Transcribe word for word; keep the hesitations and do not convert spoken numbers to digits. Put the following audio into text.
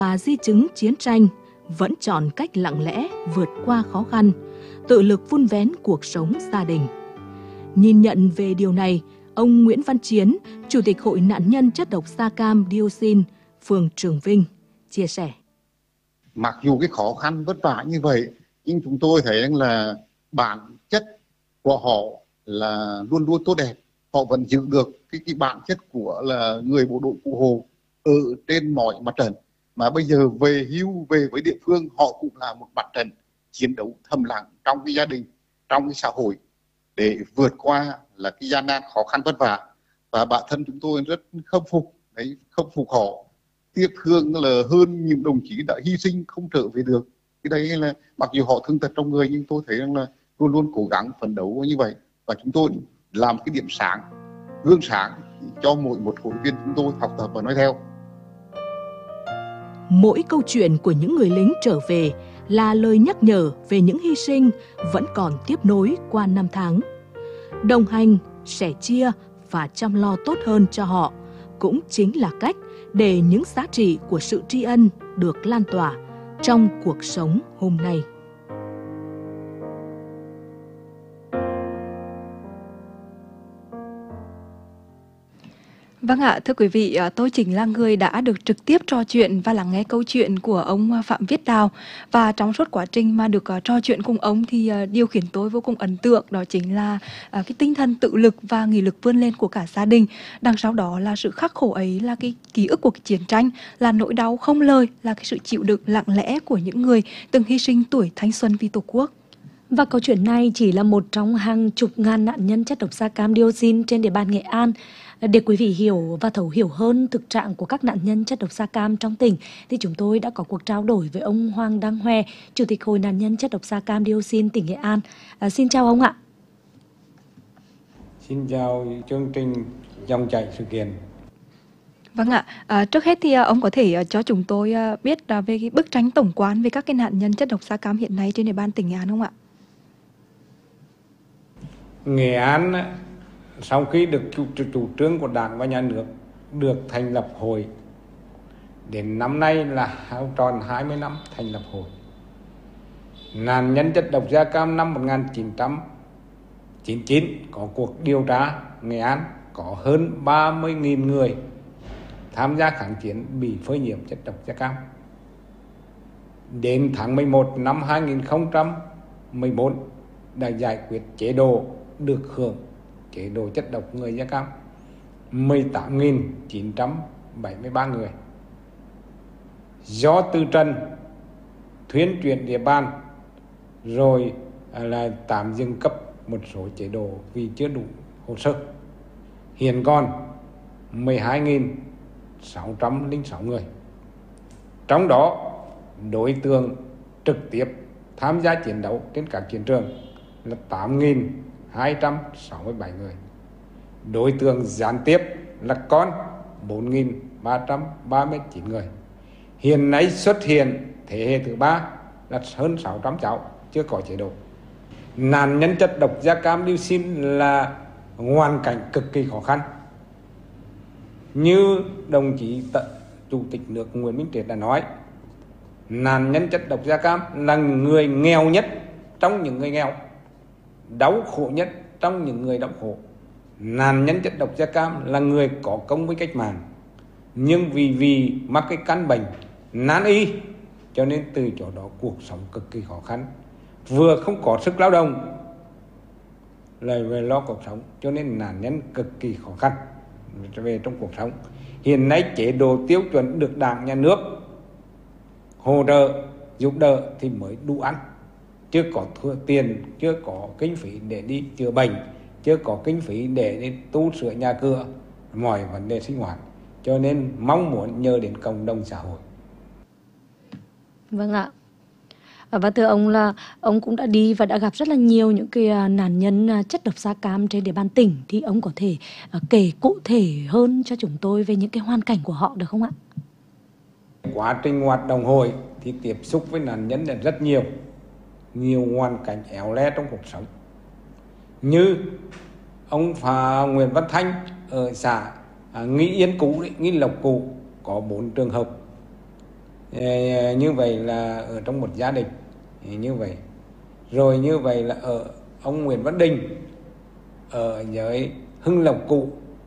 và di chứng chiến tranh vẫn chọn cách lặng lẽ vượt qua khó khăn, tự lực vun vén cuộc sống gia đình. Nhìn nhận về điều này, ông Nguyễn Văn Chiến, Chủ tịch Hội nạn nhân chất độc da cam dioxin, phường Trường Vinh, chia sẻ. Mặc dù cái khó khăn vất vả như vậy, nhưng chúng tôi thấy rằng là bản chất của họ là luôn luôn tốt đẹp. Họ vẫn giữ được cái, cái bản chất của là người bộ đội Cụ Hồ ở trên mọi mặt trận. Mà bây giờ về hưu, về với địa phương, họ cũng là một mặt trận chiến đấu thầm lặng trong cái gia đình, trong cái xã hội để vượt qua là cái gian nan khó khăn vất vả. Và bản thân chúng tôi rất khâm phục, đấy, khâm phục họ. Tiếc thương là hơn những đồng chí đã hy sinh không trở về được. Cái đấy là mặc dù họ thương tật trong người, nhưng tôi thấy rằng là luôn luôn cố gắng phấn đấu như vậy. Và chúng tôi làm cái điểm sáng, gương sáng cho mỗi một hội viên chúng tôi học tập và nói theo. Mỗi câu chuyện của những người lính trở về là lời nhắc nhở về những hy sinh vẫn còn tiếp nối qua năm tháng. Đồng hành, sẻ chia và chăm lo tốt hơn cho họ cũng chính là cách để những giá trị của sự tri ân được lan tỏa trong cuộc sống hôm nay. Vâng ạ, thưa quý vị, tôi chính là người đã được trực tiếp trò chuyện và lắng nghe câu chuyện của ông Phạm Viết Đào. Và trong suốt quá trình mà được trò chuyện cùng ông thì điều khiến tôi vô cùng ấn tượng đó chính là cái tinh thần tự lực và nghị lực vươn lên của cả gia đình. Đằng sau đó là sự khắc khổ ấy, là cái ký ức của cái chiến tranh, là nỗi đau không lời, là cái sự chịu đựng lặng lẽ của những người từng hy sinh tuổi thanh xuân vì Tổ quốc. Và câu chuyện này chỉ là một trong hàng chục ngàn nạn nhân chất độc da cam dioxin trên địa bàn Nghệ An. Để quý vị hiểu và thấu hiểu hơn thực trạng của các nạn nhân chất độc da cam trong tỉnh, thì chúng tôi đã có cuộc trao đổi với ông Hoàng Đăng Hoe, Chủ tịch Hội nạn nhân chất độc da cam dioxin tỉnh Nghệ An. À, xin chào ông ạ. Xin chào chương trình Dòng chảy sự kiện. Vâng ạ, à, trước hết thì ông có thể cho chúng tôi biết về cái bức tranh tổng quan về các cái nạn nhân chất độc da cam hiện nay trên địa bàn tỉnh Nghệ An không ạ? Nghệ An sau khi được chủ, chủ trương của Đảng và Nhà nước được thành lập hội, đến năm nay là tròn hai mươi năm thành lập hội. Nạn nhân chất độc da cam năm một nghìn chín trăm chín mươi chín có cuộc điều tra Nghệ An có hơn ba mươi nghìn người tham gia kháng chiến bị phơi nhiễm chất độc da cam. Đến tháng mười một năm hai nghìn không trăm mười bốn đã giải quyết chế độ được hưởng chế độ chất độc người da cam mười tám nghìn chín trăm bảy mươi ba người. Do từ trần thuyên chuyển địa bàn rồi là tạm dừng cấp một số chế độ vì chưa đủ hồ sơ. Hiện còn mười hai nghìn sáu trăm lẻ sáu người. Trong đó đối tượng trực tiếp tham gia chiến đấu trên các chiến trường là tám nghìn hai trăm sáu mươi bảy người. Đối tượng gián tiếp là con bốn nghìn ba trăm ba mươi chín người. Hiện nay xuất hiện thế hệ thứ ba là hơn sáu trăm cháu chưa có chế độ. Nạn nhân chất độc da cam dioxin là hoàn cảnh cực kỳ khó khăn. Như đồng chí Chủ tịch nước Nguyễn Minh Triết đã nói, nạn nhân chất độc da cam là người nghèo nhất trong những người nghèo, đau khổ nhất trong những người đau khổ. Nạn nhân chất độc da cam là người có công với cách mạng, nhưng vì vì mắc cái căn bệnh nan y cho nên từ chỗ đó cuộc sống cực kỳ khó khăn, vừa không có sức lao động lại về lo cuộc sống, cho nên nạn nhân cực kỳ khó khăn về trong cuộc sống. Hiện nay chế độ tiêu chuẩn được Đảng, Nhà nước hỗ trợ giúp đỡ thì mới đủ ăn, chưa có thừa tiền, chưa có kinh phí để đi chữa bệnh, chưa có kinh phí để đi tu sửa nhà cửa, mọi vấn đề sinh hoạt, cho nên mong muốn nhờ đến cộng đồng xã hội. Vâng ạ. Và thưa ông là ông cũng đã đi và đã gặp rất là nhiều những cái nạn nhân chất độc da cam trên địa bàn tỉnh, thì ông có thể kể cụ thể hơn cho chúng tôi về những cái hoàn cảnh của họ được không ạ? Quá trình hoạt động hội thì tiếp xúc với nạn nhân là rất nhiều, nhiều hoàn cảnh éo le trong cuộc sống. Như ông Phà Nguyễn Văn Thanh ở xã Nghi Yên Cũ, Nghi Lộc Cũ có bốn trường hợp Như vậy là ở trong một gia đình như vậy. Rồi như vậy là ở ông Nguyễn Văn Đình ở dưới Hưng Lộc Cụ